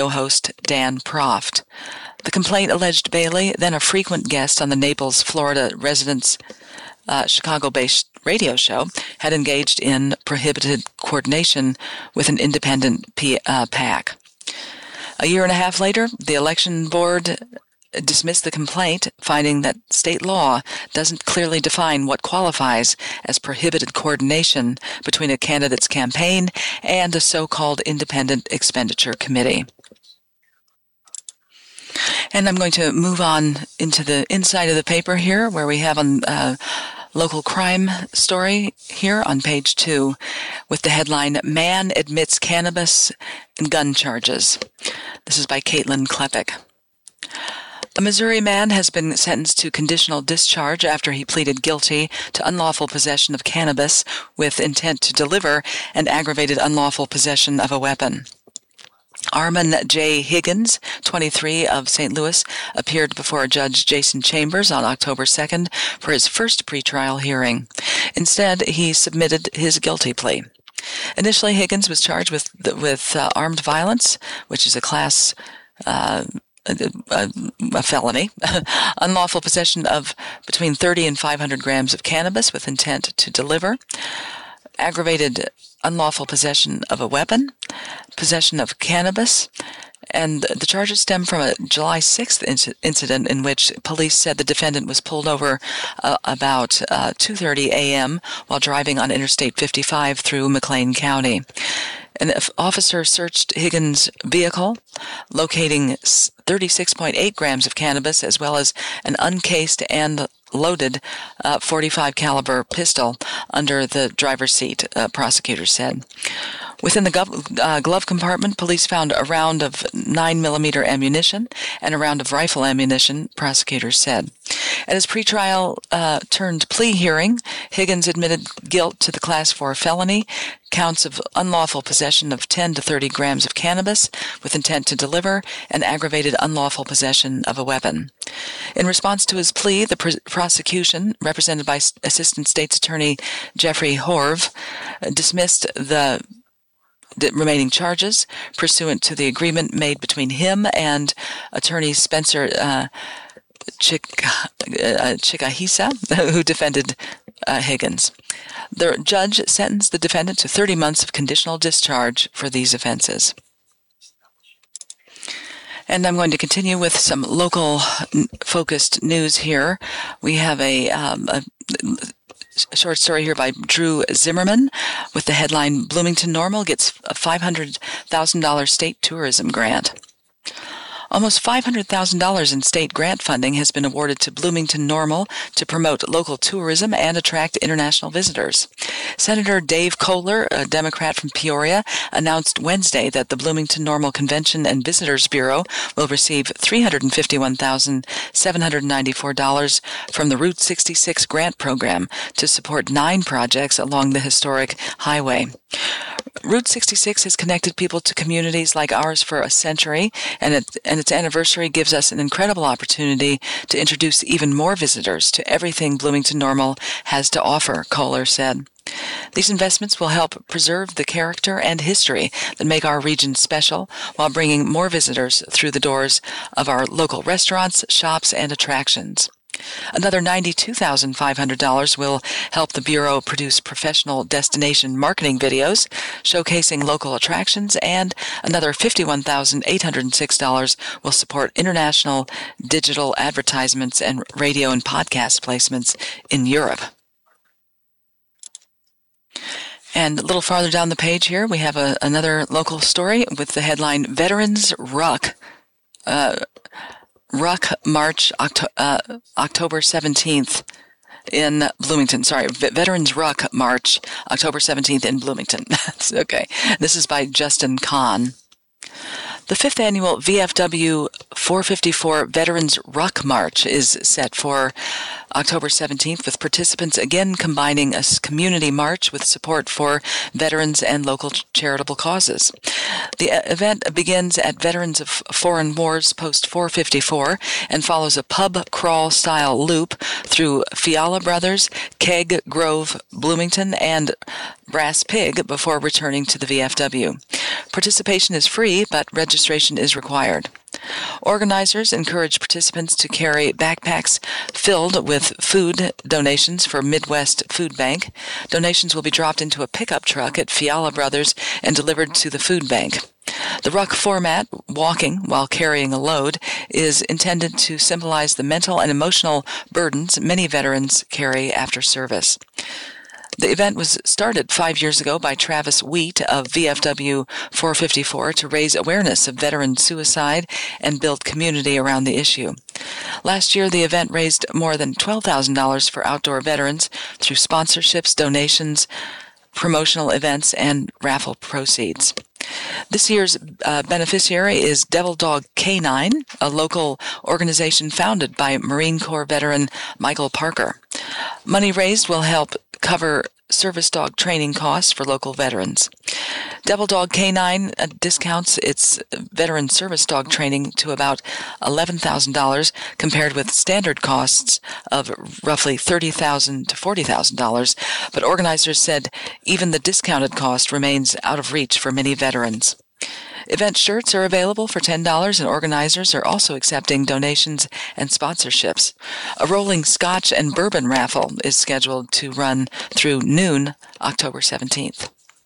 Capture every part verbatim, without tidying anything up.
host Dan Proft. The complaint alleged Bailey, then a frequent guest on the Naples, Florida residents' uh, Chicago-based radio show, had engaged in prohibited coordination with an independent P- uh, PAC. A year and a half later, the election board dismissed the complaint, finding that state law doesn't clearly define what qualifies as prohibited coordination between a candidate's campaign and a so-called independent expenditure committee. And I'm going to move on into the inside of the paper here, where we have a uh, local crime story here on page two with the headline, Man Admits Cannabis and Gun Charges. This is by Caitlin Klepek. A Missouri man has been sentenced to conditional discharge after he pleaded guilty to unlawful possession of cannabis with intent to deliver and aggravated unlawful possession of a weapon. Armon J. Higgins, twenty-three, of Saint Louis, appeared before Judge Jason Chambers on October second for his first pretrial hearing. Instead, he submitted his guilty plea. Initially, Higgins was charged with with uh, armed violence, which is a class uh, a, a, a felony, unlawful possession of between thirty and five hundred grams of cannabis with intent to deliver, aggravated unlawful possession of a weapon, possession of cannabis, and the charges stem from a July sixth inc- incident in which police said the defendant was pulled over uh, about uh, two thirty a.m. while driving on Interstate fifty-five through McLean County. An officer searched Higgins' vehicle, locating thirty-six point eight grams of cannabis as well as an uncased and loaded uh, forty-five caliber pistol under the driver's seat, uh, prosecutors said. Within the gov- uh, glove compartment, police found a round of nine millimeter ammunition and a round of rifle ammunition, prosecutors said. At his pretrial uh, turned plea hearing, Higgins admitted guilt to the Class four felony, counts of unlawful possession of ten to thirty grams of cannabis with intent to deliver, and aggravated unlawful possession of a weapon. In response to his plea, the pr- prosecution, represented by S- Assistant State's Attorney Jeffrey Horv, dismissed the The remaining charges pursuant to the agreement made between him and attorney Spencer uh, Chick, uh, Chikahisa, who defended uh, Higgins. The judge sentenced the defendant to thirty months of conditional discharge for these offenses. And I'm going to continue with some local-focused news here. We have a, um, a A short story here by Drew Zimmerman with the headline, Bloomington Normal gets a five hundred thousand dollars state tourism grant. Almost five hundred thousand dollars in state grant funding has been awarded to Bloomington Normal to promote local tourism and attract international visitors. Senator Dave Kohler, a Democrat from Peoria, announced Wednesday that the Bloomington Normal Convention and Visitors Bureau will receive three hundred fifty-one thousand seven hundred ninety-four dollars from the Route sixty-six grant program to support nine projects along the historic highway. Route sixty-six has connected people to communities like ours for a century, and, it, and its anniversary gives us an incredible opportunity to introduce even more visitors to everything Bloomington Normal has to offer, Kohler said. These investments will help preserve the character and history that make our region special while bringing more visitors through the doors of our local restaurants, shops, and attractions. Another ninety-two thousand five hundred dollars will help the Bureau produce professional destination marketing videos showcasing local attractions, and another fifty-one thousand eight hundred six dollars will support international digital advertisements and radio and podcast placements in Europe. And a little farther down the page here, we have a, another local story with the headline, Veterans Ruck. Uh, Ruck March Octo- uh, October seventeenth in Bloomington. Sorry, Veterans Ruck March October seventeenth in Bloomington. Okay. This is by Justin Kahn. The fifth annual V F W four fifty-four Veterans Ruck March is set for October seventeenth, with participants again combining a community march with support for veterans and local charitable causes. The event begins at Veterans of Foreign Wars Post four fifty-four and follows a pub crawl-style loop through Fiala Brothers, Keg Grove, Bloomington, and Brass Pig before returning to the V F W. Participation is free, but registration is required. Organizers encourage participants to carry backpacks filled with food donations for Midwest Food Bank. Donations will be dropped into a pickup truck at Fiala Brothers and delivered to the food bank. The ruck format, walking while carrying a load, is intended to symbolize the mental and emotional burdens many veterans carry after service. The event was started five years ago by Travis Wheat of V F W four fifty-four to raise awareness of veteran suicide and build community around the issue. Last year, the event raised more than twelve thousand dollars for outdoor veterans through sponsorships, donations, promotional events, and raffle proceeds. This year's uh, beneficiary is Devil Dog K nine, a local organization founded by Marine Corps veteran Michael Parker. Money raised will help cover service dog training costs for local veterans. Devil Dog K nine uh, discounts its veteran service dog training to about eleven thousand dollars compared with standard costs of roughly thirty thousand dollars to forty thousand dollars, but organizers said even the discounted cost remains out of reach for many veterans. Event shirts are available for ten dollars, and organizers are also accepting donations and sponsorships. A rolling scotch and bourbon raffle is scheduled to run through noon, October seventeenth.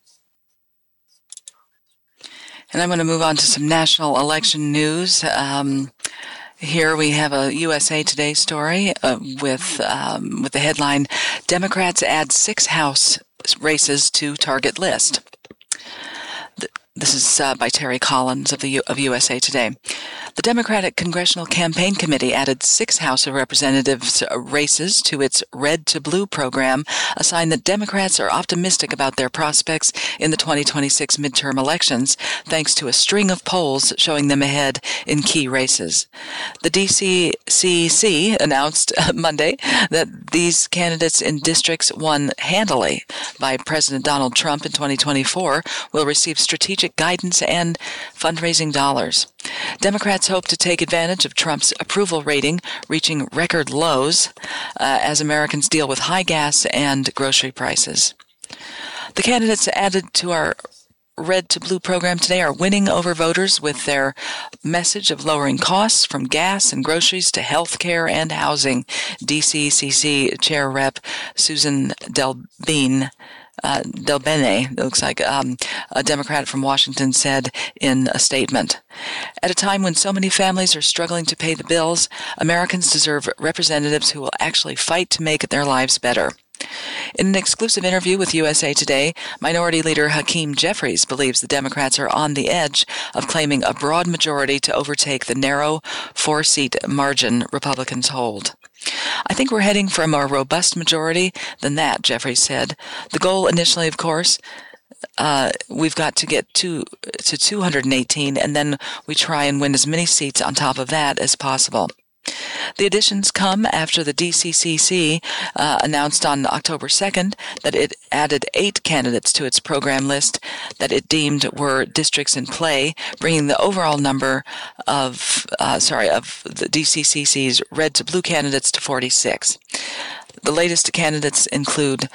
And I'm going to move on to some national election news. Um, here we have a U S A Today story uh, with um, with the headline, Democrats add six House races to target list. This is uh, by Terry Collins of the U- of U S A Today. The Democratic Congressional Campaign Committee added six House of Representatives races to its Red to Blue program, a sign that Democrats are optimistic about their prospects in the twenty twenty-six midterm elections, thanks to a string of polls showing them ahead in key races. The D C C C announced Monday that these candidates in districts won handily by President Donald Trump in twenty twenty-four will receive strategic guidance and fundraising dollars. Democrats hope to take advantage of Trump's approval rating reaching record lows uh, as Americans deal with high gas and grocery prices. The candidates added to our Red to Blue program today are winning over voters with their message of lowering costs from gas and groceries to health care and housing, D C C C Chair Rep Susan Delbene Uh, Del Bene, it looks like um, a Democrat from Washington, said in a statement. At a time when so many families are struggling to pay the bills, Americans deserve representatives who will actually fight to make their lives better. In an exclusive interview with U S A Today, Minority Leader Hakeem Jeffries believes the Democrats are on the edge of claiming a broad majority to overtake the narrow four-seat margin Republicans hold. I think we're heading for a more robust majority than that, Jeffries said. The goal initially, of course, uh, we've got to get to, to two hundred eighteen, and then we try and win as many seats on top of that as possible. The additions come after the D C C C uh, announced on October second that it added eight candidates to its program list that it deemed were districts in play, bringing the overall number of uh, sorry of the D C C C's red to blue candidates to forty-six. The latest candidates include,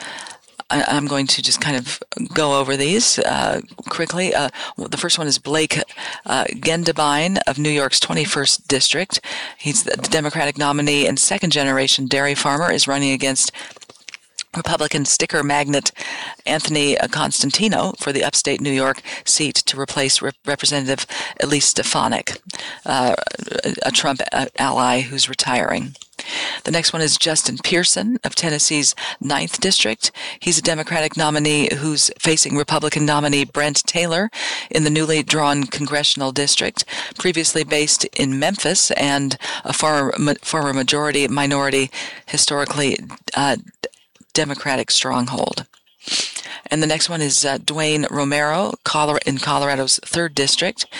I'm going to just kind of go over these uh, quickly. Uh, the first one is Blake uh, Gendebine of New York's twenty-first District. He's the Democratic nominee and second-generation dairy farmer, is running against Republican sticker magnate Anthony Constantino for the upstate New York seat to replace Rep- Representative Elise Stefanik, uh, a Trump ally who's retiring. The next one is Justin Pearson of Tennessee's ninth District. He's a Democratic nominee who's facing Republican nominee Brent Taylor in the newly drawn congressional district, previously based in Memphis and a former, former majority minority, historically uh, Democratic stronghold. And the next one is uh, Dwayne Romero in Colorado's third District.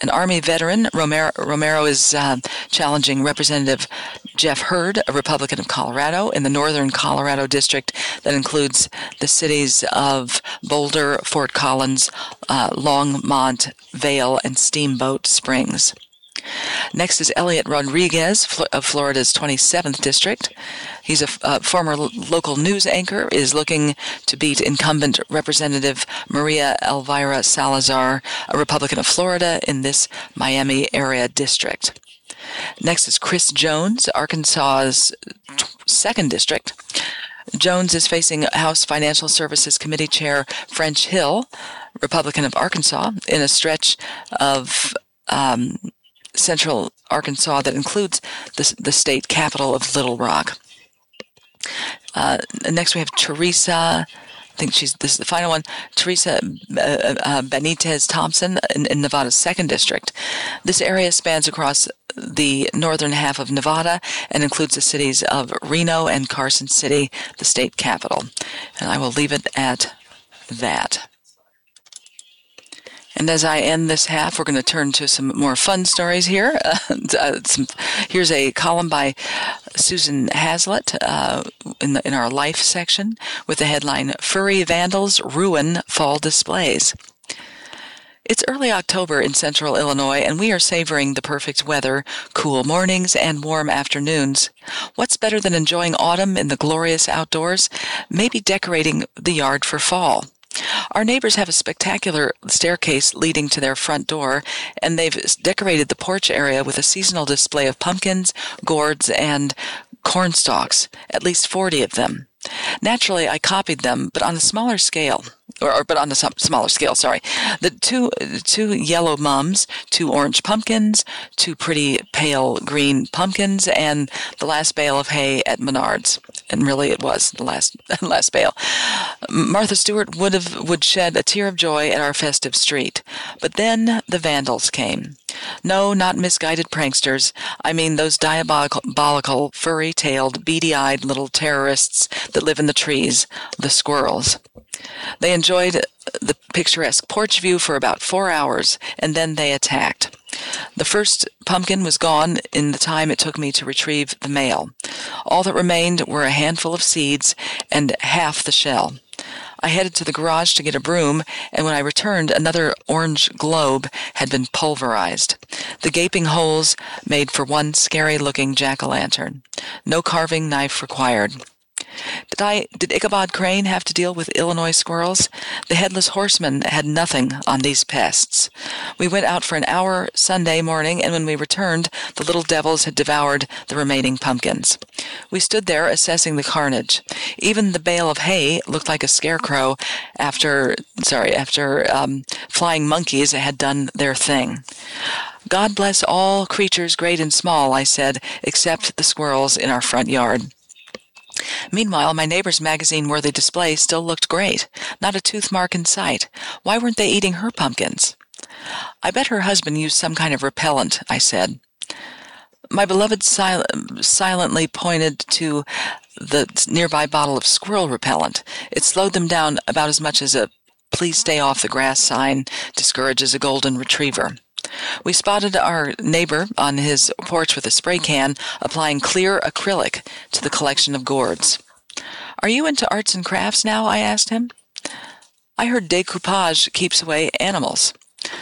an Army veteran. Romero, Romero is uh, challenging Representative Jeff Hurd, a Republican of Colorado, in the northern Colorado district that includes the cities of Boulder, Fort Collins, uh, Longmont, Vail, and Steamboat Springs. Next is Elliot Rodriguez of Florida's twenty-seventh District. He's a, a former local news anchor, is looking to beat incumbent Representative Maria Elvira Salazar, a Republican of Florida, in this Miami area district. Next is Chris Jones, Arkansas's second District. Jones is facing House Financial Services Committee Chair French Hill, Republican of Arkansas, in a stretch of um, central Arkansas that includes the, the state capital of Little Rock. Uh, next we have Teresa, I think she's, this is the final one, Teresa uh, uh, Benitez Thompson in, in Nevada's second District. This area spans across the northern half of Nevada and includes the cities of Reno and Carson City, the state capital. And I will leave it at that. And as I end this half, we're going to turn to some more fun stories here. Uh, some, here's a column by Susan Hazlitt uh, in, the, in our Life section with the headline, Furry Vandals Ruin Fall Displays. It's early October in central Illinois, and we are savoring the perfect weather, cool mornings and warm afternoons. What's better than enjoying autumn in the glorious outdoors? Maybe decorating the yard for fall. Our neighbors have a spectacular staircase leading to their front door, and they've decorated the porch area with a seasonal display of pumpkins, gourds, and corn stalks, at least forty of them. Naturally, I copied them, but on a smaller scale. Or, or but on a smaller scale, sorry. The two two yellow mums, two orange pumpkins, two pretty pale green pumpkins, and the last bale of hay at Menards. And really, it was the last last bale. Martha Stewart would have would shed a tear of joy at our festive street, but then the vandals came. No, not misguided pranksters. I mean those diabolical, furry-tailed, beady-eyed little terrorists that live in the trees, the squirrels. They enjoyed the picturesque porch view for about four hours, and then they attacked. The first pumpkin was gone in the time it took me to retrieve the male. All that remained were a handful of seeds and half the shell. I headed to the garage to get a broom, and when I returned, another orange globe had been pulverized. The gaping holes made for one scary-looking jack-o'-lantern. No carving knife required. Did I, did Ichabod Crane have to deal with Illinois squirrels? The headless horseman had nothing on these pests. We went out for an hour Sunday morning, and when we returned, the little devils had devoured the remaining pumpkins. We stood there assessing the carnage. Even the bale of hay looked like a scarecrow after, sorry, after um, flying monkeys had done their thing. God bless all creatures great and small, I said, except the squirrels in our front yard. Meanwhile, my neighbor's magazine-worthy display still looked great. Not a tooth mark in sight. Why weren't they eating her pumpkins? I bet her husband used some kind of repellent, I said. My beloved sil- silently pointed to the nearby bottle of squirrel repellent. It slowed them down about as much as a "please stay off the grass" sign discourages a golden retriever. We spotted our neighbor on his porch with a spray can, applying clear acrylic to the collection of gourds. Are you into arts and crafts now? I asked him. I heard decoupage keeps away animals.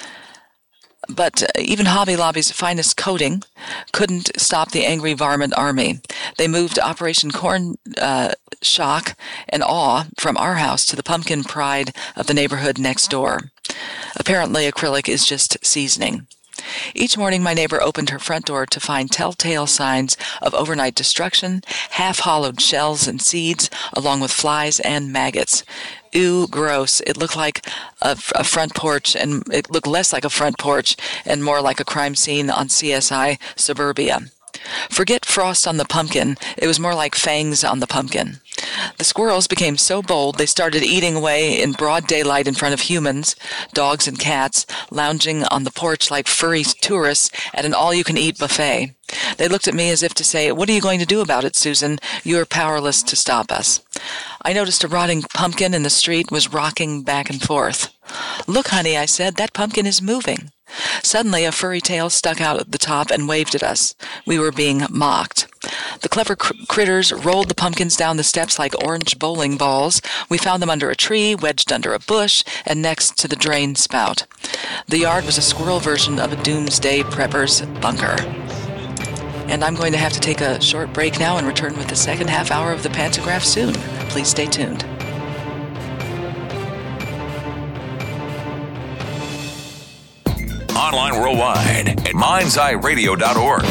But uh, even Hobby Lobby's finest coating couldn't stop the angry varmint army. They moved Operation Corn uh, Shock and Awe from our house to the pumpkin pride of the neighborhood next door. Apparently, acrylic is just seasoning. Each morning, my neighbor opened her front door to find telltale signs of overnight destruction, half-hollowed shells and seeds, along with flies and maggots. Ew, gross. It looked like a, a front porch, and it looked less like a front porch and more like a crime scene on C S I Suburbia. Forget frost on the pumpkin. It was more like fangs on the pumpkin. The squirrels became so bold they started eating away in broad daylight in front of humans, dogs and cats, lounging on the porch like furry tourists at an all-you-can-eat buffet. They looked at me as if to say, "What are you going to do about it, Susan? You are powerless to stop us." I noticed a rotting pumpkin in the street was rocking back and forth. "Look, honey," I said, "that pumpkin is moving." Suddenly, a furry tail stuck out at the top and waved at us. We were being mocked. The clever cr- critters rolled the pumpkins down the steps like orange bowling balls. We found them under a tree, wedged under a bush, and next to the drain spout. The yard was a squirrel version of a doomsday prepper's bunker. And I'm going to have to take a short break now and return with the second half hour of the Pantograph soon. Please stay tuned. Online worldwide at minds eye radio dot org.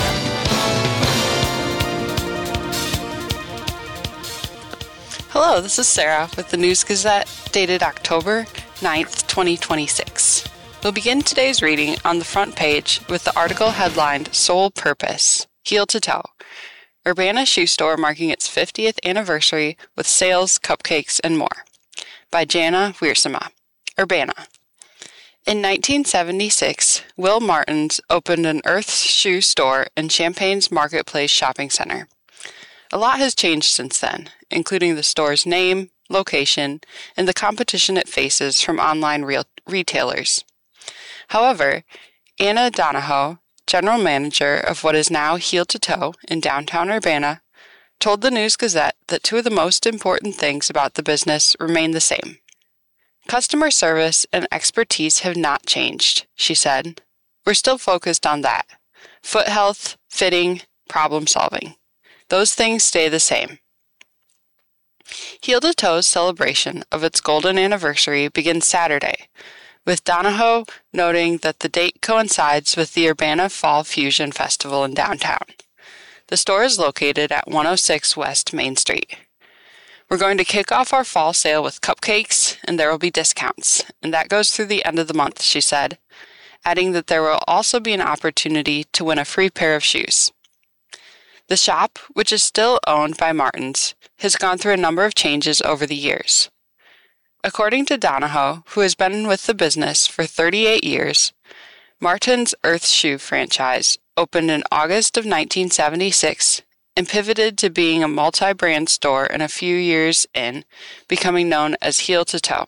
Hello, this is Sarah with the News Gazette, dated October ninth, twenty twenty-six. We'll begin today's reading on the front page with the article headlined Sole Purpose, Heel to Toe. Urbana Shoe Store marking its fiftieth anniversary with sales, cupcakes, and more. By Jana Wiersema. Urbana. In nineteen seventy-six, Will Martins opened an Earth shoe store in Champaign's Marketplace Shopping Center. A lot has changed since then, including the store's name, location, and the competition it faces from online real- retailers. However, Anna Donahoe, general manager of what is now Heel to Toe in downtown Urbana, told the News Gazette that two of the most important things about the business remain the same. Customer service and expertise have not changed, she said. We're still focused on that. Foot health, fitting, problem solving. Those things stay the same. Heel to Toe's celebration of its golden anniversary begins Saturday, with Donahoe noting that the date coincides with the Urbana Fall Fusion Festival in downtown. The store is located at one oh six West Main Street. We're going to kick off our fall sale with cupcakes, and there will be discounts, and that goes through the end of the month, she said, adding that there will also be an opportunity to win a free pair of shoes. The shop, which is still owned by Martins, has gone through a number of changes over the years. According to Donahoe, who has been with the business for thirty-eight years, Martins' Earth Shoe franchise opened in August of nineteen seventy-six and pivoted to being a multi-brand store in a few years in, becoming known as Heel to Toe.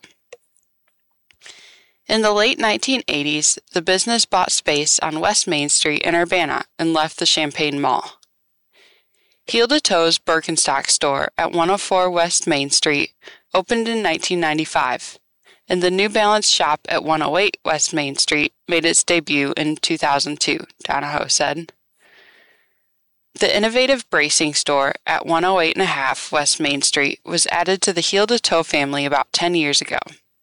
In the late nineteen eighties, the business bought space on West Main Street in Urbana and left the Champaign Mall. Heel to Toe's Birkenstock store at one oh four West Main Street opened in nineteen ninety-five, and the New Balance shop at one oh eight West Main Street made its debut in two thousand two, Donahoe said. The innovative bracing store at one oh eight and a half West Main Street was added to the Heel to Toe family about ten years ago.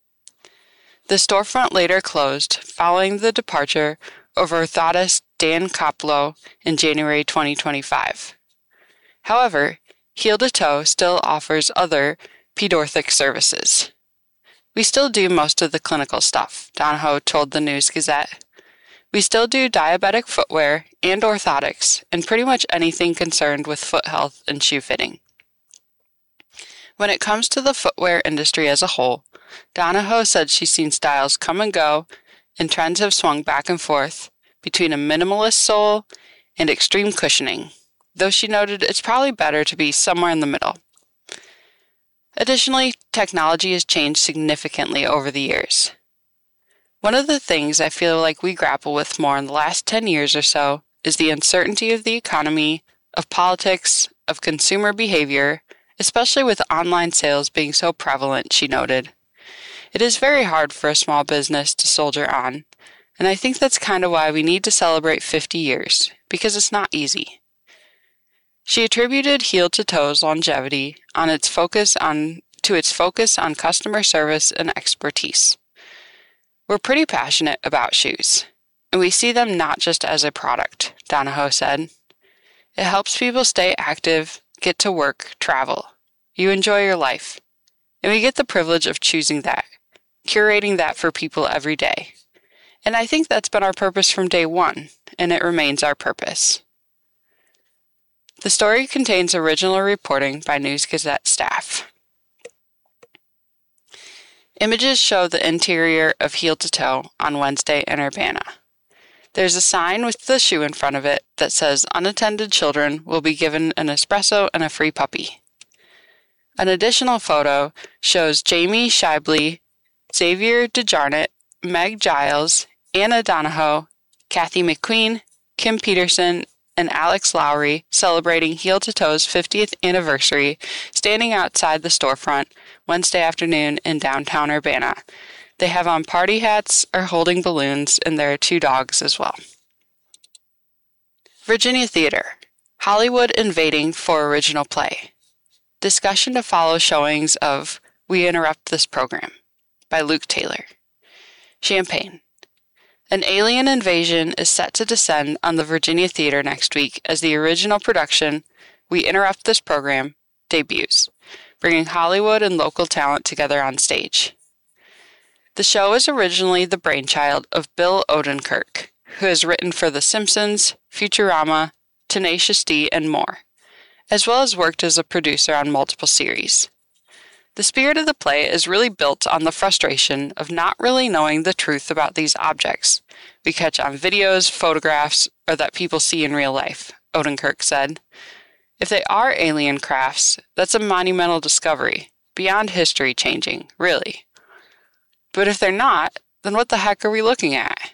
The storefront later closed following the departure of orthotist Dan Koplow in January twenty twenty-five. However, Heel to Toe still offers other pedorthic services. We still do most of the clinical stuff, Donahoe told the News Gazette. We still do diabetic footwear and orthotics and pretty much anything concerned with foot health and shoe fitting. When it comes to the footwear industry as a whole, Donahoe said she's seen styles come and go and trends have swung back and forth between a minimalist sole and extreme cushioning, though she noted it's probably better to be somewhere in the middle. Additionally, technology has changed significantly over the years. One of the things I feel like we grapple with more in the last ten years or so is the uncertainty of the economy, of politics, of consumer behavior, especially with online sales being so prevalent, she noted. It is very hard for a small business to soldier on, and I think that's kind of why we need to celebrate fifty years, because it's not easy. She attributed Heel to Toe's longevity on its focus on to its focus on customer service and expertise. We're pretty passionate about shoes, and we see them not just as a product, Donahoe said. It helps people stay active, get to work, travel. You enjoy your life. And we get the privilege of choosing that, curating that for people every day. And I think that's been our purpose from day one, and it remains our purpose. The story contains original reporting by News Gazette staff. Images show the interior of Heel to Toe on Wednesday in Urbana. There's a sign with the shoe in front of it that says unattended children will be given an espresso and a free puppy. An additional photo shows Jamie Shibley, Xavier DeJarnett, Meg Giles, Anna Donahoe, Kathy McQueen, Kim Peterson, and Alex Lowry celebrating Heel to Toe's fiftieth anniversary, standing outside the storefront Wednesday afternoon in downtown Urbana. They have on party hats, are holding balloons, and there are two dogs as well. Virginia Theater. Hollywood invading for original play. Discussion to follow showings of We Interrupt This Program by Luke Taylor. Champaign. An alien invasion is set to descend on the Virginia Theater next week as the original production, We Interrupt This Program, debuts, bringing Hollywood and local talent together on stage. The show is originally the brainchild of Bill Odenkirk, who has written for The Simpsons, Futurama, Tenacious D, and more, as well as worked as a producer on multiple series. The spirit of the play is really built on the frustration of not really knowing the truth about these objects we catch on videos, photographs, or that people see in real life, Odenkirk said. If they are alien crafts, that's a monumental discovery, beyond history changing, really. But if they're not, then what the heck are we looking at?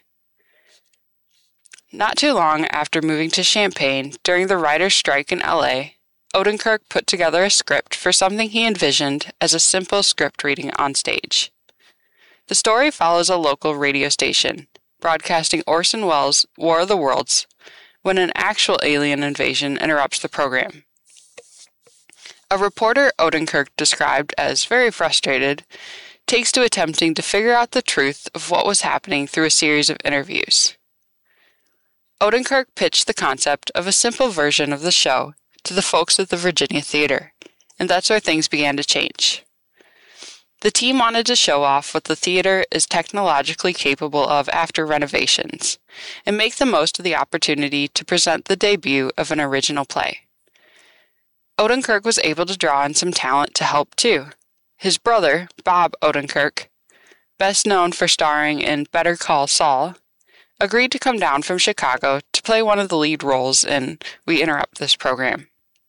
Not too long after moving to Champaign during the writer's strike in L A, Odenkirk put together a script for something he envisioned as a simple script reading on stage. The story follows a local radio station, broadcasting Orson Welles' War of the Worlds, when an actual alien invasion interrupts the program. A reporter Odenkirk described as very frustrated takes to attempting to figure out the truth of what was happening through a series of interviews. Odenkirk pitched the concept of a simple version of the show to the folks at the Virginia Theater, and that's where things began to change. The team wanted to show off what the theater is technologically capable of after renovations, and make the most of the opportunity to present the debut of an original play. Odenkirk was able to draw in some talent to help too. His brother, Bob Odenkirk, best known for starring in Better Call Saul, agreed to come down from Chicago to play one of the lead roles in We Interrupt This Program.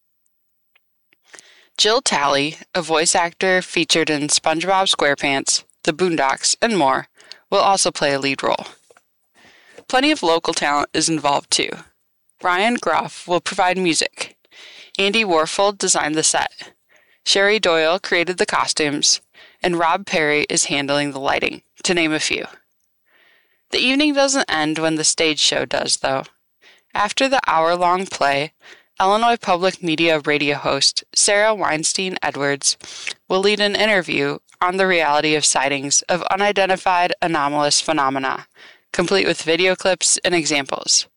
Jill Talley, a voice actor featured in SpongeBob SquarePants, The Boondocks, and more, will also play a lead role. Plenty of local talent is involved too. Ryan Groff will provide music. Andy Warfel designed the set. Sherry Doyle created the costumes, and Rob Perry is handling the lighting, to name a few. The evening doesn't end when the stage show does, though. After the hour-long play, Illinois Public Media radio host Sarah Weinstein Edwards will lead an interview on the reality of sightings of unidentified anomalous phenomena, complete with video clips and examples.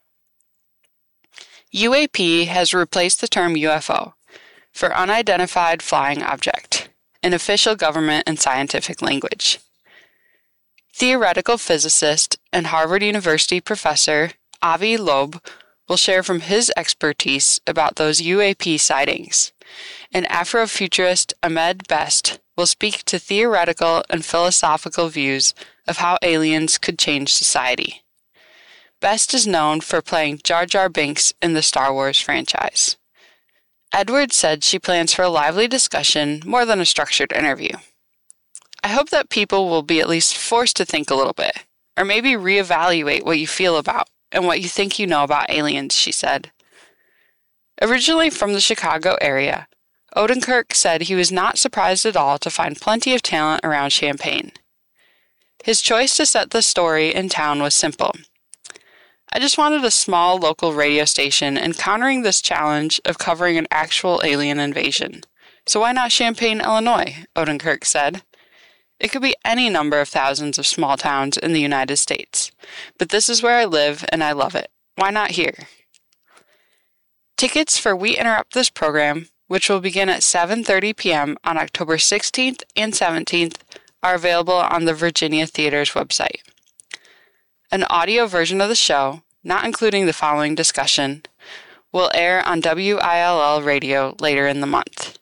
U A P has replaced the term U F O for unidentified flying object in official government and scientific language. Theoretical physicist and Harvard University professor Avi Loeb will share from his expertise about those U A P sightings, and Afrofuturist Ahmed Best will speak to theoretical and philosophical views of how aliens could change society. Best is known for playing Jar Jar Binks in the Star Wars franchise. Edwards said she plans for a lively discussion more than a structured interview. I hope that people will be at least forced to think a little bit, or maybe reevaluate what you feel about and what you think you know about aliens, she said. Originally from the Chicago area, Odenkirk said he was not surprised at all to find plenty of talent around Champaign. His choice to set the story in town was simple. I just wanted a small local radio station encountering this challenge of covering an actual alien invasion. So why not Champaign, Illinois? Odenkirk said. It could be any number of thousands of small towns in the United States, but this is where I live and I love it. Why not here? Tickets for We Interrupt This Program, which will begin at seven thirty p.m. on October sixteenth and seventeenth, are available on the Virginia Theater's website. An audio version of the show, not including the following discussion, will air on W I L L radio later in the month.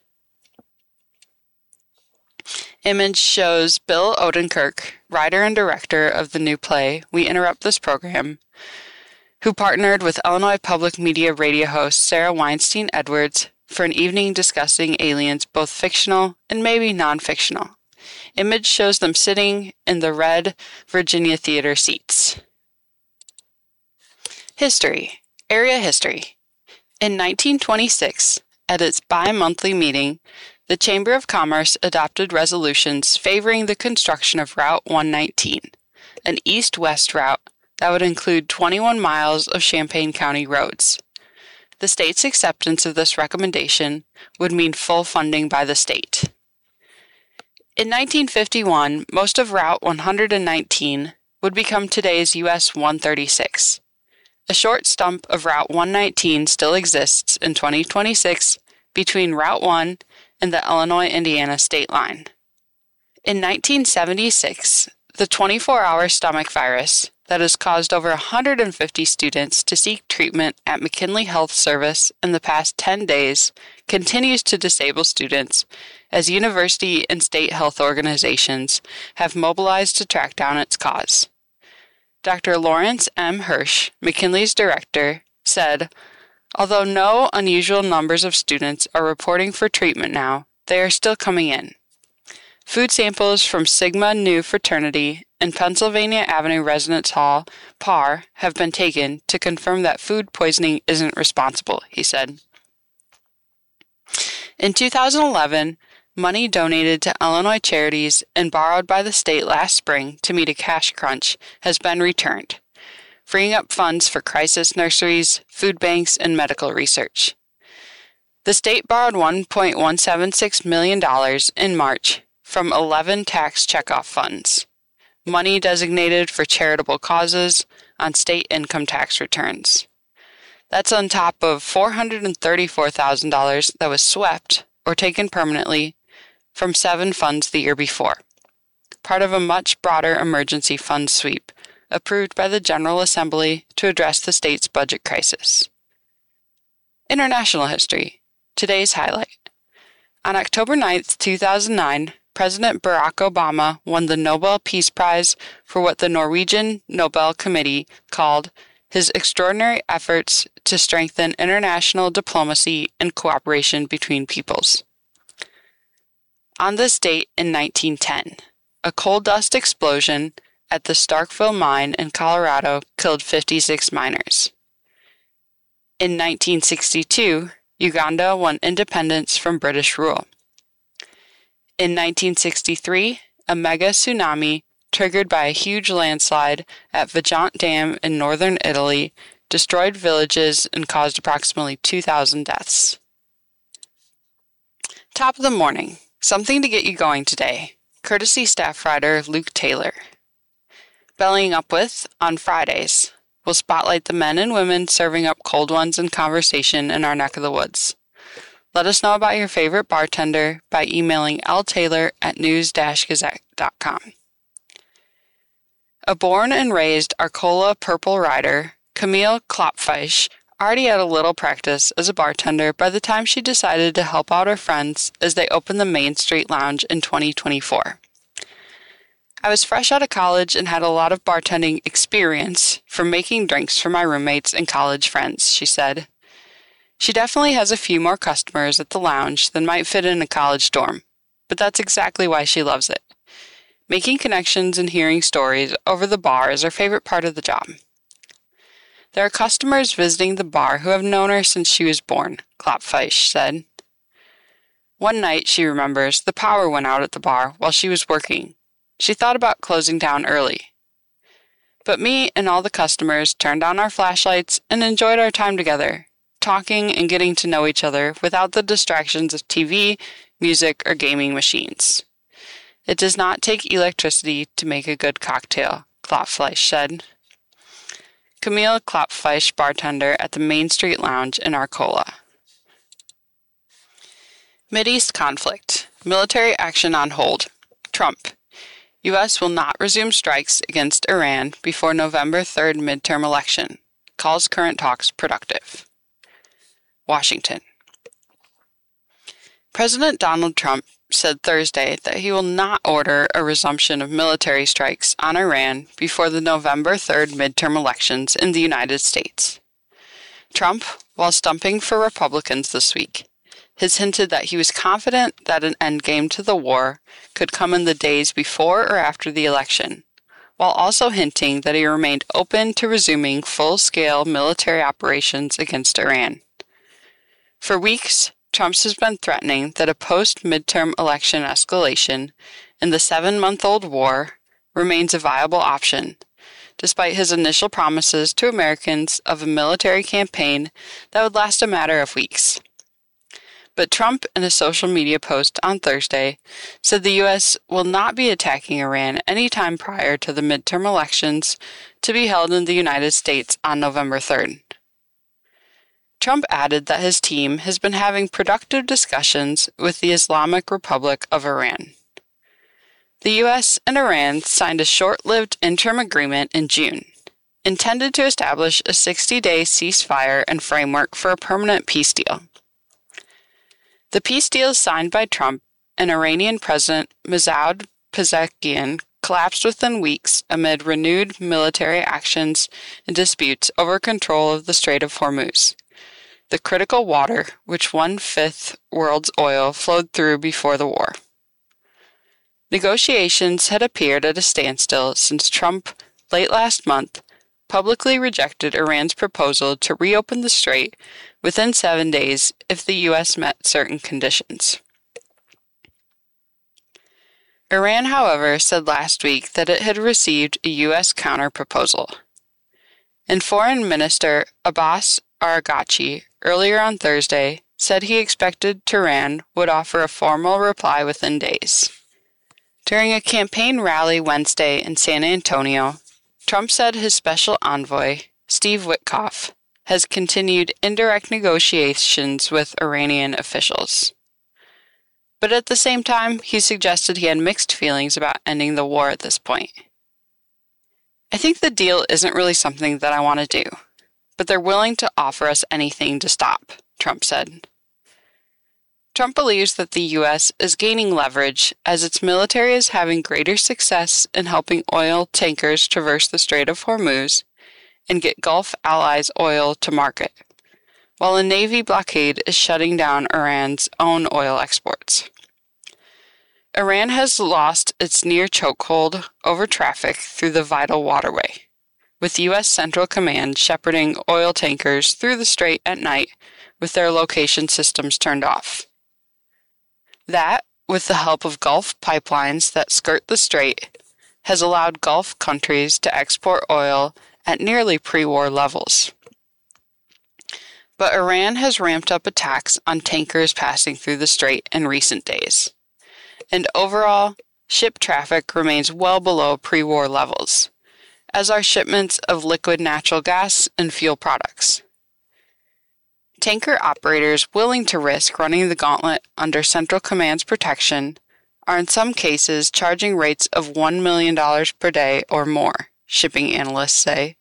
Image shows Bill Odenkirk, writer and director of the new play, We Interrupt This Program, who partnered with Illinois Public Media radio host Sarah Weinstein Edwards for an evening discussing aliens, both fictional and maybe non-fictional. Image shows them sitting in the red Virginia Theater seats. History. Area history. In nineteen twenty-six, at its bi-monthly meeting, the Chamber of Commerce adopted resolutions favoring the construction of Route one nineteen, an east-west route that would include twenty-one miles of Champaign County roads. The state's acceptance of this recommendation would mean full funding by the state. In nineteen fifty-one, most of Route one nineteen would become today's U S one thirty-six. A short stump of Route one nineteen still exists in twenty twenty-six between Route one and the Illinois-Indiana state line. In nineteen seventy-six, the twenty-four hour stomach virus that has caused over one hundred fifty students to seek treatment at McKinley Health Service in the past ten days continues to disable students as university and state health organizations have mobilized to track down its cause. Doctor Lawrence M. Hirsch, McKinley's director, said, "Although no unusual numbers of students are reporting for treatment now, they are still coming in. Food samples from Sigma Nu fraternity and Pennsylvania Avenue Residence Hall, P A R, have been taken to confirm that food poisoning isn't responsible," he said. In two thousand eleven, money donated to Illinois charities and borrowed by the state last spring to meet a cash crunch has been returned, freeing up funds for crisis nurseries, food banks, and medical research. The state borrowed one point one seven six million dollars in March from eleven tax checkoff funds, money designated for charitable causes on state income tax returns. That's on top of four hundred thirty-four thousand dollars that was swept or taken permanently from seven funds the year before, part of a much broader emergency fund sweep approved by the General Assembly to address the state's budget crisis. International history. Today's highlight. On October ninth, two thousand nine, President Barack Obama won the Nobel Peace Prize for what the Norwegian Nobel Committee called his extraordinary efforts to strengthen international diplomacy and cooperation between peoples. On this date in nineteen ten, a coal dust explosion at the Starkville mine in Colorado killed fifty-six miners. In nineteen sixty-two, Uganda won independence from British rule. In nineteen sixty-three, a mega tsunami triggered by a huge landslide at Vajont Dam in northern Italy destroyed villages and caused approximately two thousand deaths. Top of the morning. Something to get you going today. Courtesy staff writer Luke Taylor. Bellying Up With, on Fridays, we'll spotlight the men and women serving up cold ones in conversation in our neck of the woods. Let us know about your favorite bartender by emailing ltaylor at news dash gazette dot com. A born and raised Arcola Purple rider, Camille Klopfeisch, already had a little practice as a bartender by the time she decided to help out her friends as they opened the Main Street Lounge in twenty twenty-four. I was fresh out of college and had a lot of bartending experience from making drinks for my roommates and college friends, she said. She definitely has a few more customers at the lounge than might fit in a college dorm, but that's exactly why she loves it. Making connections and hearing stories over the bar is her favorite part of the job. There are customers visiting the bar who have known her since she was born, Klopfeisch said. One night, she remembers, the power went out at the bar while she was working. She thought about closing down early. But me and all the customers turned on our flashlights and enjoyed our time together, talking and getting to know each other without the distractions of T V, music, or gaming machines. It does not take electricity to make a good cocktail, Klopfeisch said. Camille Klopfeisch, bartender at the Main Street Lounge in Arcola. Mideast conflict. Military action on hold. Trump. U S will not resume strikes against Iran before November third midterm election. Calls current talks productive. Washington. President Donald Trump said Thursday that he will not order a resumption of military strikes on Iran before the November third midterm elections in the United States. Trump, while stumping for Republicans this week, has hinted that he was confident that an endgame to the war could come in the days before or after the election, while also hinting that he remained open to resuming full-scale military operations against Iran. For weeks, Trump has been threatening that a post-midterm election escalation in the seven-month-old war remains a viable option, despite his initial promises to Americans of a military campaign that would last a matter of weeks. But Trump, in a social media post on Thursday, said the U S will not be attacking Iran any time prior to the midterm elections to be held in the United States on November third. Trump added that his team has been having productive discussions with the Islamic Republic of Iran. The U S and Iran signed a short-lived interim agreement in June, intended to establish a sixty-day ceasefire and framework for a permanent peace deal. The peace deal signed by Trump and Iranian President Masoud Pezeshkian collapsed within weeks amid renewed military actions and disputes over control of the Strait of Hormuz, the critical water which one-fifth world's oil flowed through before the war. Negotiations had appeared at a standstill since Trump, late last month, publicly rejected Iran's proposal to reopen the strait within seven days if the U S met certain conditions. Iran, however, said last week that it had received a U S counter-proposal. And Foreign Minister Abbas Araghchi earlier on Thursday said he expected Tehran would offer a formal reply within days. During a campaign rally Wednesday in San Antonio, Trump said his special envoy, Steve Witkoff, has continued indirect negotiations with Iranian officials. But at the same time, he suggested he had mixed feelings about ending the war at this point. I think the deal isn't really something that I want to do, but they're willing to offer us anything to stop, Trump said. Trump believes that the U S is gaining leverage as its military is having greater success in helping oil tankers traverse the Strait of Hormuz and get Gulf allies oil to market, while a Navy blockade is shutting down Iran's own oil exports. Iran has lost its near chokehold over traffic through the vital waterway, with U S Central Command shepherding oil tankers through the strait at night with their location systems turned off. That, with the help of Gulf pipelines that skirt the strait, has allowed Gulf countries to export oil at nearly pre-war levels. But Iran has ramped up attacks on tankers passing through the strait in recent days, and overall, ship traffic remains well below pre-war levels, as are shipments of liquid natural gas and fuel products. Tanker operators willing to risk running the gauntlet under Central Command's protection are in some cases charging rates of one million dollars per day or more, shipping analysts say.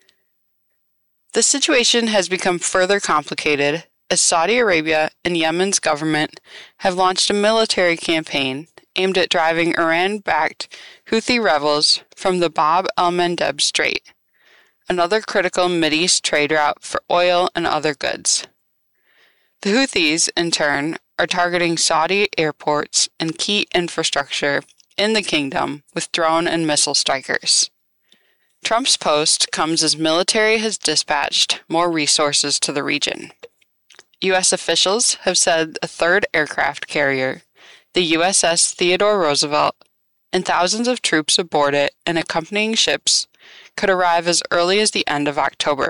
The situation has become further complicated as Saudi Arabia and Yemen's government have launched a military campaign aimed at driving Iran-backed Houthi rebels from the Bab el-Mandeb Strait, another critical Mideast trade route for oil and other goods. The Houthis, in turn, are targeting Saudi airports and key infrastructure in the kingdom with drone and missile strikers. Trump's post comes as military has dispatched more resources to the region. U S officials have said a third aircraft carrier, the U S S Theodore Roosevelt, and thousands of troops aboard it and accompanying ships could arrive as early as the end of October.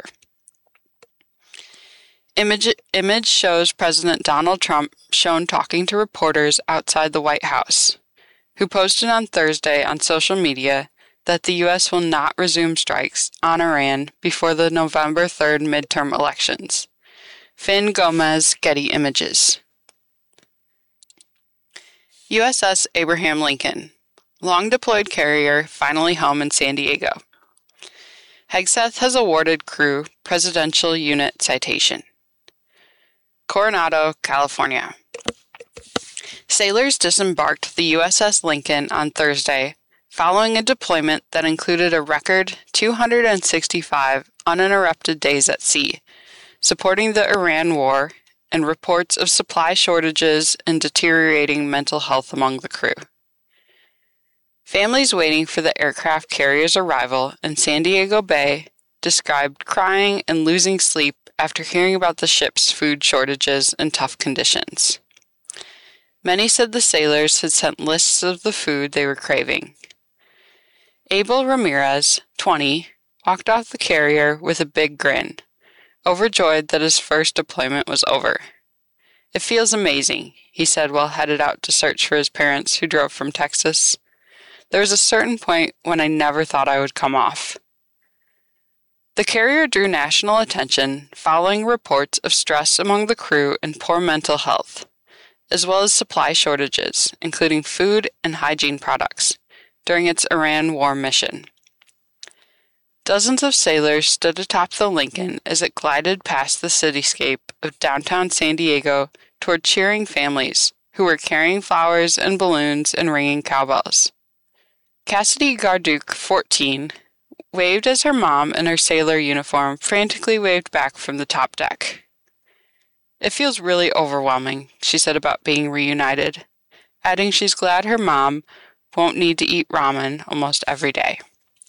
Image, image shows President Donald Trump shown talking to reporters outside the White House, who posted on Thursday on social media that the U S will not resume strikes on Iran before the November third midterm elections. Finn Gomez, Getty Images. U S S Abraham Lincoln, long-deployed carrier, finally home in San Diego. Hegseth has awarded crew Presidential Unit Citation. Coronado, California. Sailors disembarked the U S S Lincoln on Thursday following a deployment that included a record two hundred sixty-five uninterrupted days at sea, supporting the Iran war and reports of supply shortages and deteriorating mental health among the crew. Families waiting for the aircraft carrier's arrival in San Diego Bay described crying and losing sleep after hearing about the ship's food shortages and tough conditions. Many said the sailors had sent lists of the food they were craving. Abel Ramirez, twenty, walked off the carrier with a big grin, overjoyed that his first deployment was over. "It feels amazing," he said while headed out to search for his parents who drove from Texas. "There was a certain point when I never thought I would come off." The carrier drew national attention following reports of stress among the crew and poor mental health, as well as supply shortages, including food and hygiene products, during its Iran war mission. Dozens of sailors stood atop the Lincoln as it glided past the cityscape of downtown San Diego toward cheering families who were carrying flowers and balloons and ringing cowbells. Cassidy Garduke, fourteen, waved as her mom in her sailor uniform frantically waved back from the top deck. "It feels really overwhelming," she said about being reunited, adding she's glad her mom won't need to eat ramen almost every day.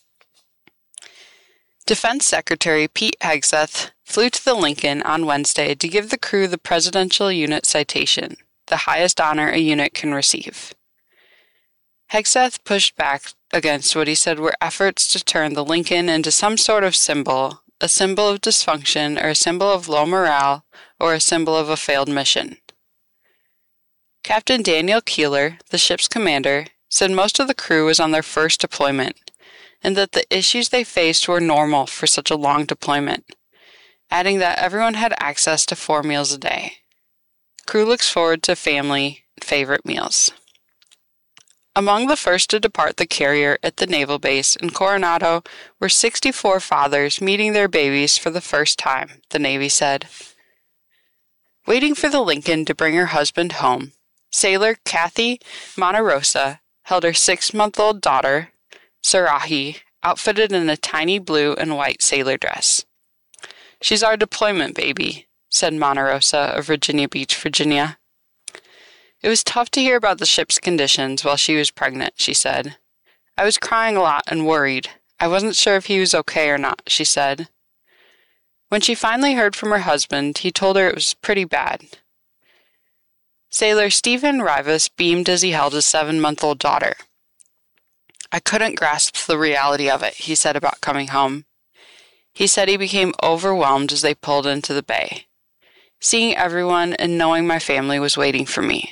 Defense Secretary Pete Hegseth flew to the Lincoln on Wednesday to give the crew the Presidential Unit Citation, the highest honor a unit can receive. Hegseth pushed back against what he said were efforts to turn the Lincoln into some sort of symbol, a symbol of dysfunction or a symbol of low morale or a symbol of a failed mission. Captain Daniel Keeler, the ship's commander, said most of the crew was on their first deployment and that the issues they faced were normal for such a long deployment, adding that everyone had access to four meals a day. Crew looks forward to family and favorite meals. Among the first to depart the carrier at the naval base in Coronado were sixty-four fathers meeting their babies for the first time, the Navy said. Waiting for the Lincoln to bring her husband home, sailor Kathy Monterosa held her six-month-old daughter, Sarahi, outfitted in a tiny blue and white sailor dress. "She's our deployment baby," said Monterosa of Virginia Beach, Virginia. "It was tough to hear about the ship's conditions while she was pregnant," she said. "I was crying a lot and worried. I wasn't sure if he was okay or not," she said. When she finally heard from her husband, he told her it was pretty bad. Sailor Stephen Rivas beamed as he held his seven-month-old daughter. "I couldn't grasp the reality of it," he said about coming home. He said he became overwhelmed as they pulled into the bay, seeing everyone and knowing my family was waiting for me.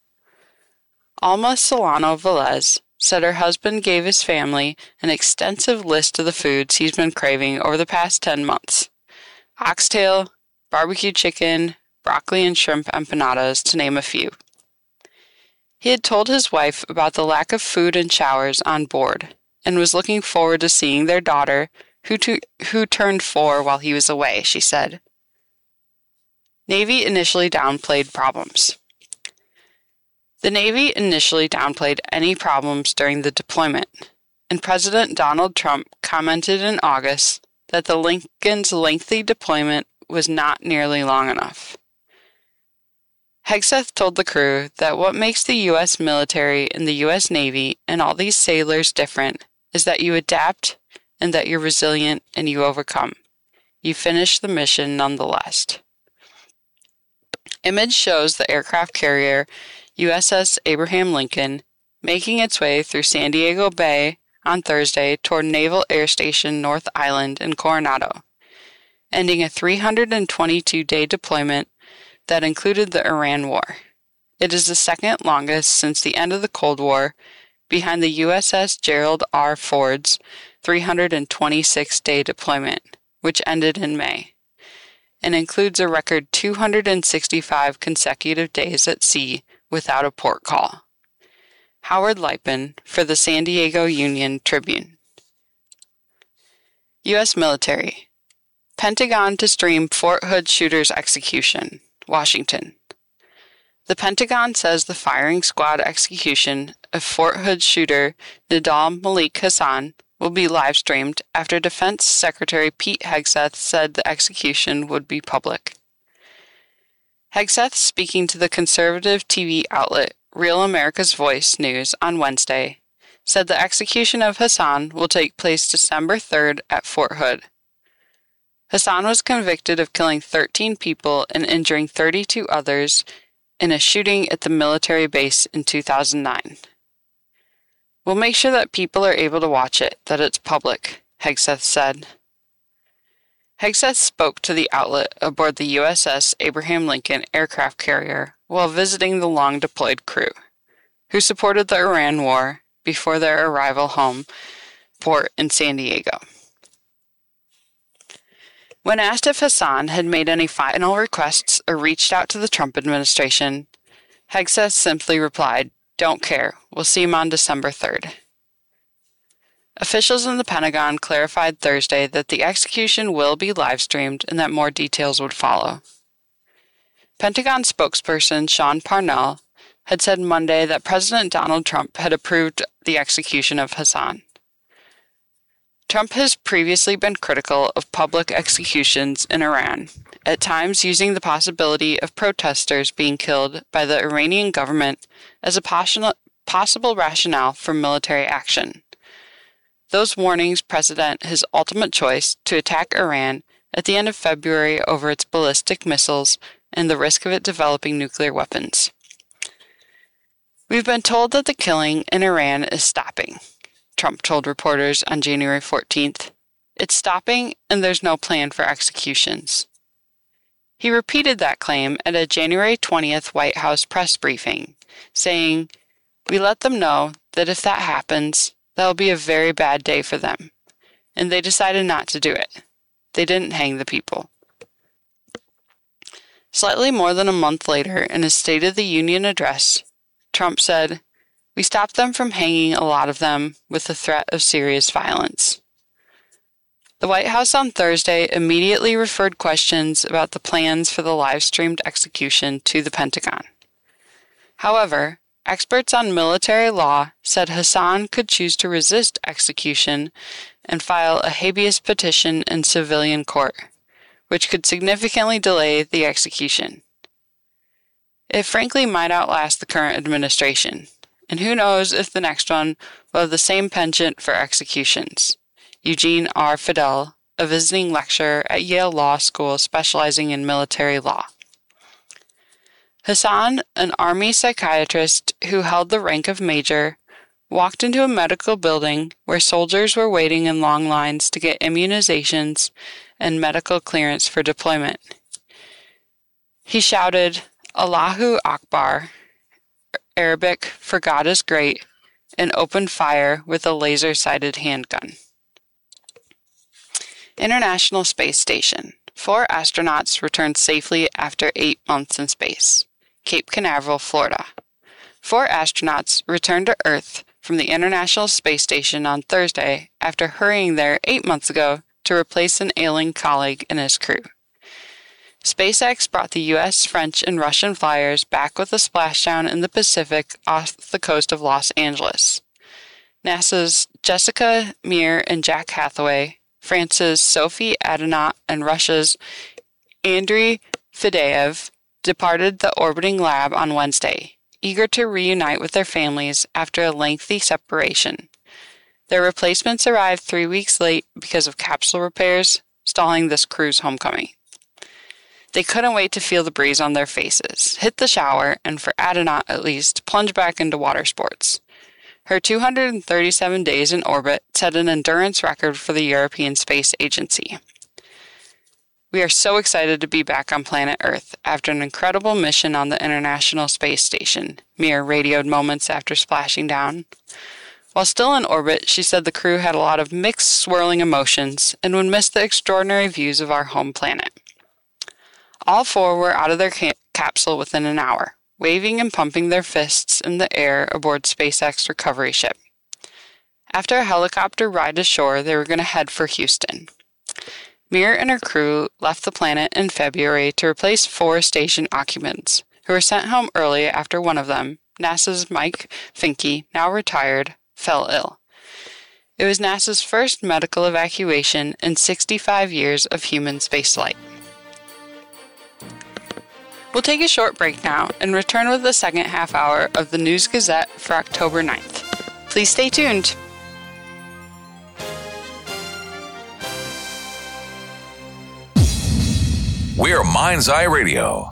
Alma Solano Velez said her husband gave his family an extensive list of the foods he's been craving over the past ten months. Oxtail, barbecue chicken, broccoli and shrimp empanadas, to name a few. He had told his wife about the lack of food and showers on board, and was looking forward to seeing their daughter, who, to, who turned four while he was away, she said. Navy initially downplayed problems. The Navy initially downplayed any problems during the deployment, and President Donald Trump commented in August that the Lincoln's lengthy deployment was not nearly long enough. Hegseth told the crew that what makes the U S military and the U S Navy and all these sailors different is that you adapt and that you're resilient and you overcome. You finish the mission nonetheless. Image shows the aircraft carrier U S S Abraham Lincoln making its way through San Diego Bay on Thursday toward Naval Air Station North Island in Coronado, ending a three hundred twenty-two day deployment that included the Iran War. It is the second longest since the end of the Cold War, behind the U S S Gerald R. Ford's three hundred twenty-six day deployment, which ended in May, and includes a record two hundred sixty-five consecutive days at sea without a port call. Howard Lipin for the San Diego Union Tribune. U S Military. Pentagon to stream Fort Hood shooter's execution. Washington. The Pentagon says the firing squad execution of Fort Hood shooter Nidal Malik Hassan will be live-streamed after Defense Secretary Pete Hegseth said the execution would be public. Hegseth, speaking to the conservative T V outlet Real America's Voice News on Wednesday, said the execution of Hassan will take place December third at Fort Hood. Hassan was convicted of killing thirteen people and injuring thirty-two others in a shooting at the military base in two thousand nine. We'll make sure that people are able to watch it, that it's public, Hegseth said. Hegseth spoke to the outlet aboard the U S S Abraham Lincoln aircraft carrier while visiting the long-deployed crew, who supported the Iran war before their arrival home port in San Diego. When asked if Hassan had made any final requests or reached out to the Trump administration, Hegseth simply replied, "Don't care. We'll see him on December third. Officials in the Pentagon clarified Thursday that the execution will be live-streamed and that more details would follow. Pentagon spokesperson Sean Parnell had said Monday that President Donald Trump had approved the execution of Hassan. Trump has previously been critical of public executions in Iran, at times using the possibility of protesters being killed by the Iranian government as a possible rationale for military action. Those warnings precedent his ultimate choice to attack Iran at the end of February over its ballistic missiles and the risk of it developing nuclear weapons. We've been told that the killing in Iran is stopping, Trump told reporters on January fourteenth. It's stopping, and there's no plan for executions. He repeated that claim at a January twentieth White House press briefing, saying, "We let them know that if that happens, that'll be a very bad day for them. And they decided not to do it. They didn't hang the people." Slightly more than a month later, in his State of the Union address, Trump said, "We stopped them from hanging a lot of them with the threat of serious violence." The White House on Thursday immediately referred questions about the plans for the live-streamed execution to the Pentagon. However, experts on military law said Hassan could choose to resist execution and file a habeas petition in civilian court, which could significantly delay the execution. It frankly might outlast the current administration, and who knows if the next one will have the same penchant for executions. Eugene R. Fidel, a visiting lecturer at Yale Law School specializing in military law. Hassan, an Army psychiatrist who held the rank of major, walked into a medical building where soldiers were waiting in long lines to get immunizations and medical clearance for deployment. He shouted, "Allahu Akbar," Arabic for God is great, and opened fire with a laser-sighted handgun. International Space Station. Four astronauts returned safely after eight months in space. Cape Canaveral, Florida. Four astronauts returned to Earth from the International Space Station on Thursday after hurrying there eight months ago to replace an ailing colleague and his crew. SpaceX brought the U S, French, and Russian flyers back with a splashdown in the Pacific off the coast of Los Angeles. NASA's Jessica Meir and Jack Hathaway, France's Sophie Adenot, and Russia's Andrei Fedyaev departed the orbiting lab on Wednesday, eager to reunite with their families after a lengthy separation. Their replacements arrived three weeks late because of capsule repairs, stalling this crew's homecoming. They couldn't wait to feel the breeze on their faces, hit the shower, and for Adenot at least, plunge back into water sports. Her two hundred thirty-seven days in orbit set an endurance record for the European Space Agency. "We are so excited to be back on planet Earth after an incredible mission on the International Space Station," Meir radioed moments after splashing down. While still in orbit, she said the crew had a lot of mixed, swirling emotions and would miss the extraordinary views of our home planet. All four were out of their ca- capsule within an hour, waving and pumping their fists in the air aboard SpaceX recovery ship. After a helicopter ride ashore, they were going to head for Houston. Meir and her crew left the planet in February to replace four station occupants, who were sent home early after one of them, NASA's Mike Fincke, now retired, fell ill. It was NASA's first medical evacuation in sixty-five years of human spaceflight. We'll take a short break now and return with the second half hour of the News Gazette for October ninth. Please stay tuned. We're Mind's Eye Radio.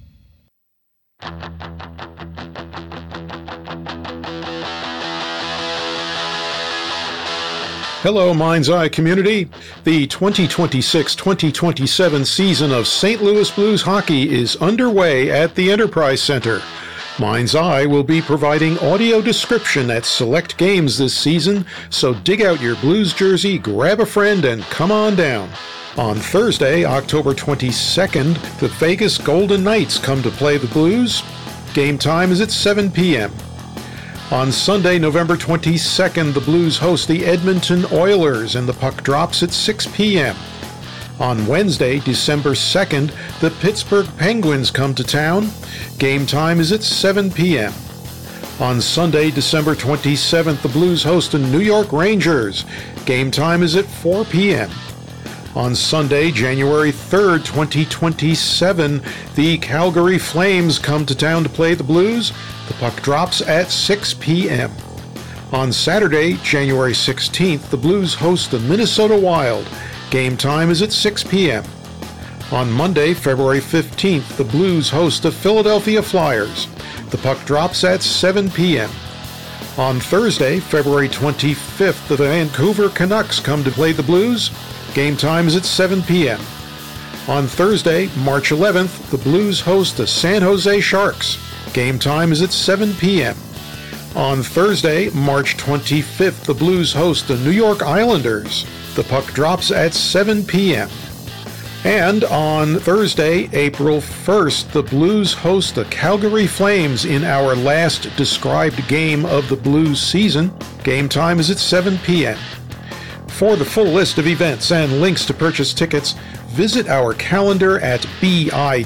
Hello, Mind's Eye community. The twenty twenty-six twenty twenty-seven season of Saint Louis Blues hockey is underway at the Enterprise Center. Mind's Eye will be providing audio description at select games this season, so dig out your Blues jersey, grab a friend, and come on down. On Thursday, October twenty-second, the Vegas Golden Knights come to play the Blues. Game time is at seven p.m. On Sunday, November twenty-second, the Blues host the Edmonton Oilers, and the puck drops at six p.m. On Wednesday, December second, the Pittsburgh Penguins come to town. Game time is at seven p.m. On Sunday, December twenty-seventh, the Blues host the New York Rangers. Game time is at four p.m. On Sunday, January third, twenty twenty-seven, the Calgary Flames come to town to play the Blues. The puck drops at six p.m. On Saturday, January sixteenth, the Blues host the Minnesota Wild. Game time is at six p.m. On Monday, February fifteenth, the Blues host the Philadelphia Flyers. The puck drops at seven p.m. On Thursday, February twenty-fifth, the Vancouver Canucks come to play the Blues. Game time is at seven p.m. On Thursday, March eleventh, the Blues host the San Jose Sharks. Game time is at seven p.m. On Thursday, March twenty-fifth, the Blues host the New York Islanders. The puck drops at seven p.m. And on Thursday, April first, the Blues host the Calgary Flames in our last described game of the Blues season. Game time is at seven p.m. For the full list of events and links to purchase tickets, visit our calendar at bit.ly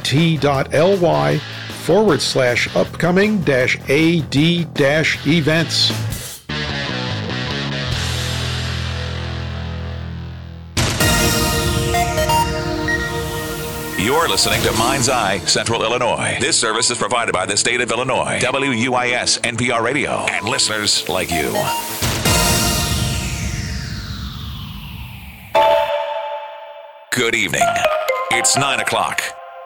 forward slash upcoming dash AD dash events. You're listening to Mind's Eye, Central Illinois. This service is provided by the state of Illinois, W U I S N P R Radio, and listeners like you. Good evening. It's nine o'clock.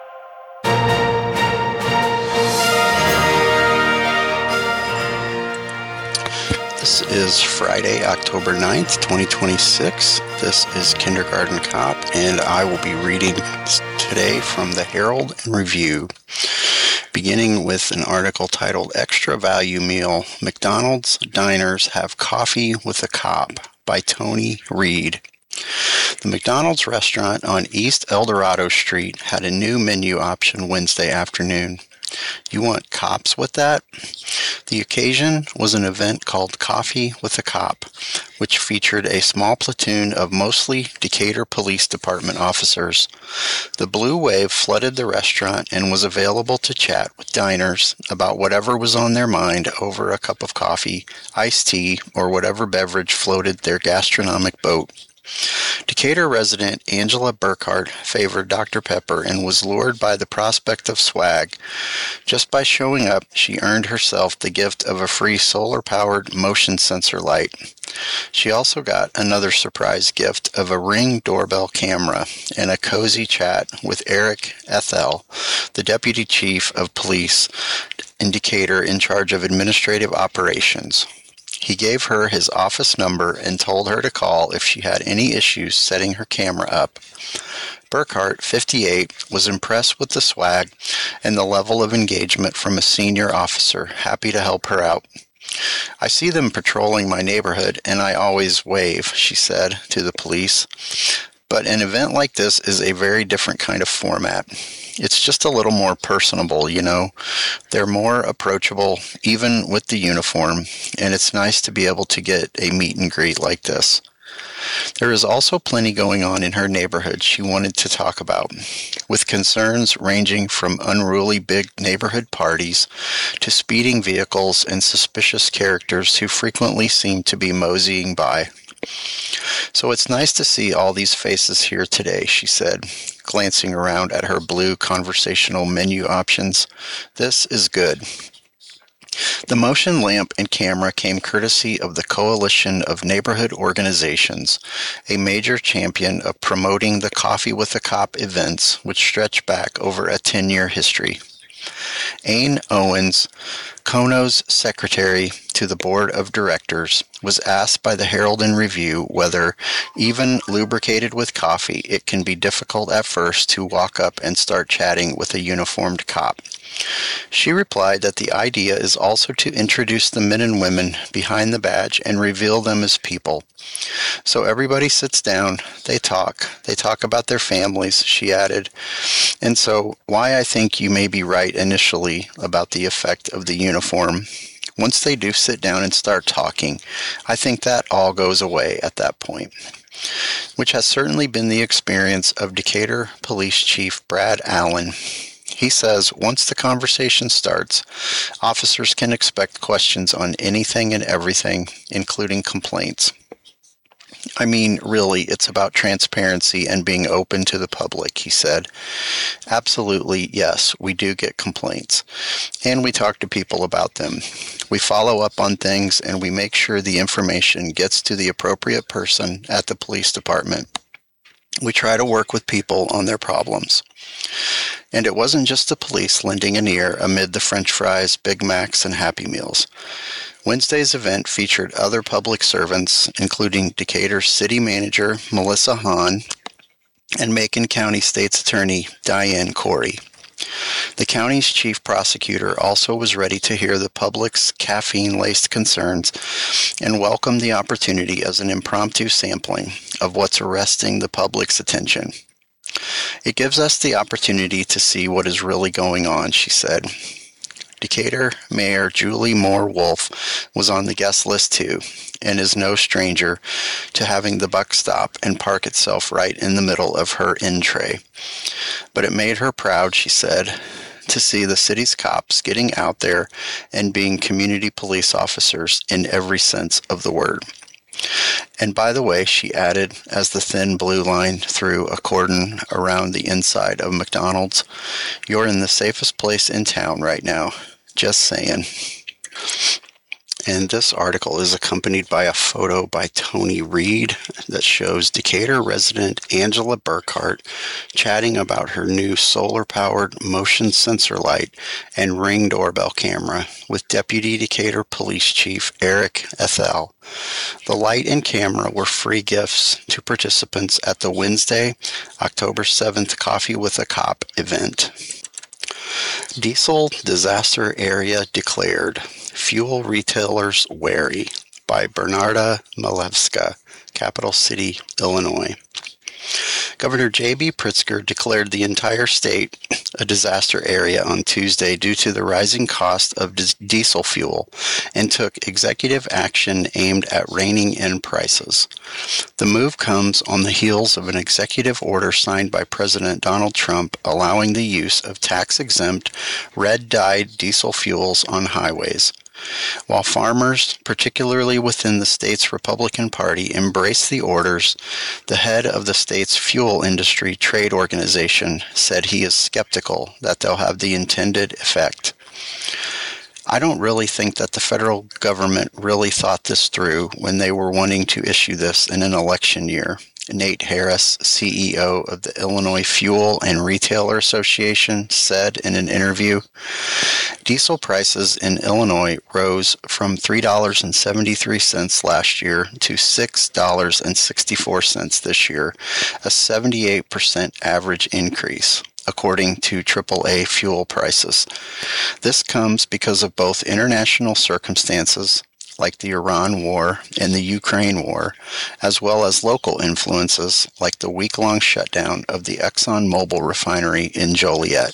This is Friday, October ninth, twenty twenty-six. This is Kindergarten Cop, and I will be reading today from the Herald and Review, beginning with an article titled Extra Value Meal, McDonald's Diners Have Coffee with a Cop by Tony Reed. The McDonald's restaurant on East Eldorado Street had a new menu option Wednesday afternoon. You want cops with that? The occasion was an event called Coffee with a Cop, which featured a small platoon of mostly Decatur Police Department officers. The blue wave flooded the restaurant and was available to chat with diners about whatever was on their mind over a cup of coffee, iced tea, or whatever beverage floated their gastronomic boat. Decatur resident Angela Burkhart favored Doctor Pepper and was lured by the prospect of swag. Just by showing up, she earned herself the gift of a free solar-powered motion sensor light. She also got another surprise gift of a Ring doorbell camera and a cozy chat with Eric Ethel, the deputy chief of police in Decatur in charge of administrative operations. He gave her his office number and told her to call if she had any issues setting her camera up. Burkhart, fifty-eight, was impressed with the swag and the level of engagement from a senior officer, happy to help her out. I see them patrolling my neighborhood, and I always wave, she said to the police. But an event like this is a very different kind of format. It's just a little more personable, you know. They're more approachable, even with the uniform, and it's nice to be able to get a meet and greet like this. There is also plenty going on in her neighborhood she wanted to talk about, with concerns ranging from unruly big neighborhood parties to speeding vehicles and suspicious characters who frequently seem to be moseying by. So it's nice to see all these faces here today, she said, glancing around at her blue conversational menu options. This is good. The motion lamp and camera came courtesy of the Coalition of Neighborhood Organizations, a major champion of promoting the Coffee with a Cop events, which stretch back over a ten-year history. Ain Owens, Kono's secretary to the board of directors, was asked by the Herald and Review whether, even lubricated with coffee, it can be difficult at first to walk up and start chatting with a uniformed cop. She replied that the idea is also to introduce the men and women behind the badge and reveal them as people. So everybody sits down, they talk, they talk about their families, she added. And so why I think you may be right initially about the effect of the uniform. Once they do sit down and start talking, I think that all goes away at that point, which has certainly been the experience of Decatur Police Chief Brad Allen. He says once the conversation starts, officers can expect questions on anything and everything, including complaints. I mean, really, it's about transparency and being open to the public, he said. Absolutely, yes, we do get complaints. And we talk to people about them. We follow up on things and we make sure the information gets to the appropriate person at the police department. We try to work with people on their problems. And it wasn't just the police lending an ear amid the French fries, Big Macs, and Happy Meals. Wednesday's event featured other public servants, including Decatur City Manager Melissa Hahn and Macon County State's Attorney Diane Corey. The county's chief prosecutor also was ready to hear the public's caffeine-laced concerns and welcomed the opportunity as an impromptu sampling of what's arresting the public's attention. It gives us the opportunity to see what is really going on, she said. Decatur Mayor Julie Moore Wolf was on the guest list too, and is no stranger to having the buck stop and park itself right in the middle of her in-tray. But it made her proud, she said, to see the city's cops getting out there and being community police officers in every sense of the word. And by the way, she added, as the thin blue line threw a cordon around the inside of McDonald's, you're in the safest place in town right now. Just saying. And this article is accompanied by a photo by Tony Reed that shows Decatur resident Angela Burkhart chatting about her new solar-powered motion sensor light and Ring doorbell camera with Deputy Decatur Police Chief Eric Ethel. The light and camera were free gifts to participants at the Wednesday, October seventh Coffee with a Cop event. Diesel disaster area declared. Fuel retailers wary by Bernarda Malevska, Capital City, Illinois. Governor J B Pritzker declared the entire state a disaster area on Tuesday due to the rising cost of diesel fuel and took executive action aimed at reining in prices. The move comes on the heels of an executive order signed by President Donald Trump allowing the use of tax-exempt, red-dyed diesel fuels on highways. While farmers, particularly within the state's Republican Party, embrace the orders, the head of the state's fuel industry trade organization said he is skeptical that they'll have the intended effect. I don't really think that the federal government really thought this through when they were wanting to issue this in an election year. Nate Harris, C E O of the Illinois Fuel and Retailer Association, said in an interview, diesel prices in Illinois rose from three dollars and seventy-three cents last year to six dollars and sixty-four cents this year, a seventy-eight percent average increase, according to triple A fuel prices. This comes because of both international circumstances, like the Iran war and the Ukraine war, as well as local influences like the week-long shutdown of the ExxonMobil refinery in Joliet.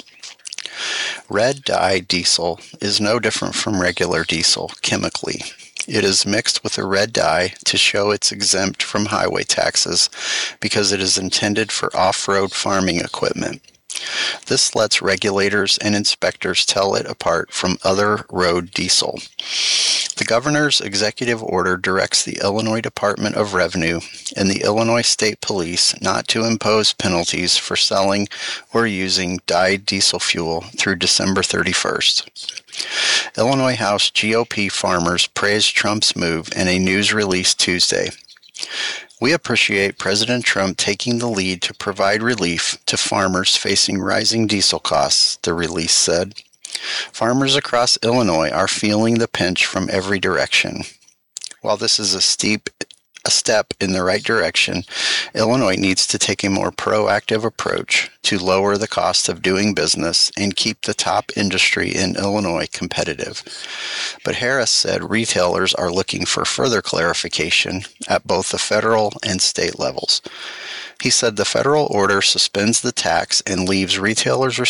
Red dye diesel is no different from regular diesel chemically. It is mixed with a red dye to show it's exempt from highway taxes because it is intended for off-road farming equipment. This lets regulators and inspectors tell it apart from other road diesel. The governor's executive order directs the Illinois Department of Revenue and the Illinois State Police not to impose penalties for selling or using dyed diesel fuel through December thirty-first. Illinois House G O P farmers praised Trump's move in a news release Tuesday. We appreciate President Trump taking the lead to provide relief to farmers facing rising diesel costs, the release said. Farmers across Illinois are feeling the pinch from every direction. While this is a steep a step in the right direction, Illinois needs to take a more proactive approach to lower the cost of doing business and keep the top industry in Illinois competitive. But Harris said retailers are looking for further clarification at both the federal and state levels. He said the federal order suspends the tax and leaves retailers